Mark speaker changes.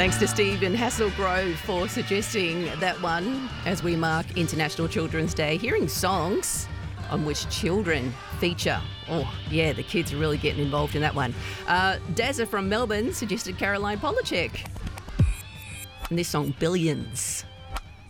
Speaker 1: Thanks to Stephen Hasselgrove for suggesting that one as we mark International Children's Day. Hearing songs on which children feature. Oh, yeah, the kids are really getting involved in that one. Dazza from Melbourne suggested Caroline Polachek. And this song, Billions.